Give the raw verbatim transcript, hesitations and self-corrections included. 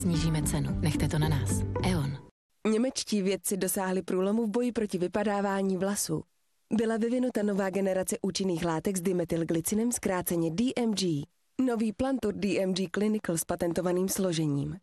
Snížíme cenu. Nechte to na nás. E O N. Němečtí vědci dosáhli průlomu v boji proti vypadávání vlasů. Byla vyvinuta nová generace účinných látek s dimethylglycinem, zkráceně D M G. Nový Plantur D M G Clinical s patentovaným složením.